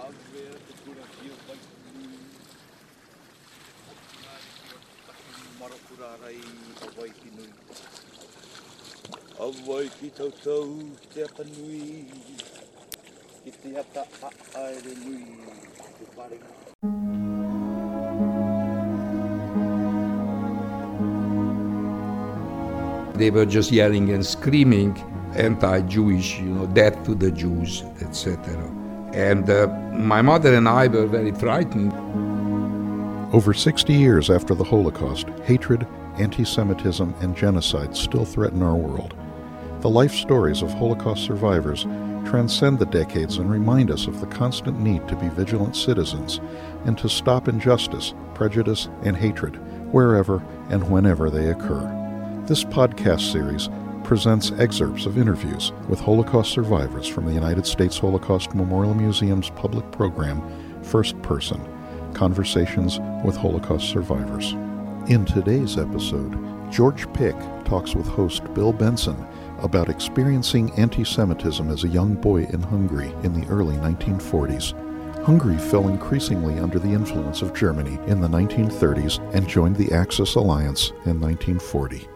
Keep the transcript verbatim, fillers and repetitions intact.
Awai ki tau tau te apanui, ki te hata aaere nui, te parenga. They were just yelling and screaming anti-Jewish, you know, death to the Jews, et cetera. And uh, my mother and I were very frightened. Over sixty years after the Holocaust, hatred, anti-Semitism, and genocide still threaten our world. The life stories of Holocaust survivors transcend the decades and remind us of the constant need to be vigilant citizens and to stop injustice, prejudice, and hatred wherever and whenever they occur. This podcast series presents excerpts of interviews with Holocaust survivors from the United States Holocaust Memorial Museum's public program, First Person, Conversations with Holocaust Survivors. In today's episode, George Pick talks with host Bill Benson about experiencing anti-Semitism as a young boy in Hungary in the early nineteen forties. Hungary fell increasingly under the influence of Germany in the nineteen thirties and joined the Axis alliance in nineteen forty.